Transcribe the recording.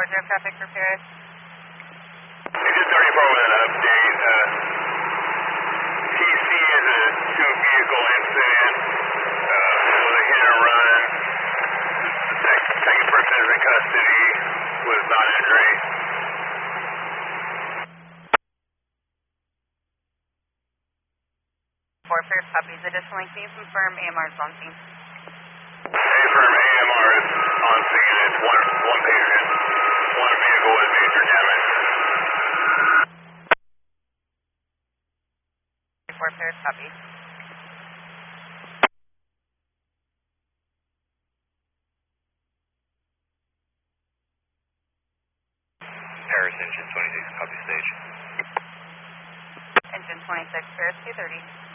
240 traffic for Paris. Engine 34 with an update. TC is a two-vehicle incident with a hit and run. The second person is in custody with non-injury. For Paris copies. Additionally, can you confirm AMR is on scene? Affirm AMR is on scene. It's one patient. One vehicle with major damage. For Paris copies. Paris engine 26, copy stage. Engine 26, Paris 230.